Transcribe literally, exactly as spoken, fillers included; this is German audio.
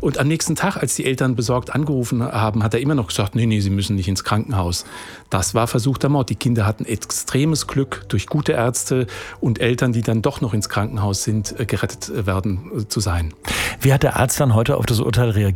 Und am nächsten Tag, als die Eltern besorgt angerufen haben, hat er immer noch gesagt, nee, nee, sie müssen nicht ins Krankenhaus. Das war versuchter Mord. Die Kinder hatten extremes Glück, durch gute Ärzte und Eltern, die dann doch noch ins Krankenhaus sind, gerettet werden zu sein. Wie hat der Arzt dann heute auf das Urteil reagiert?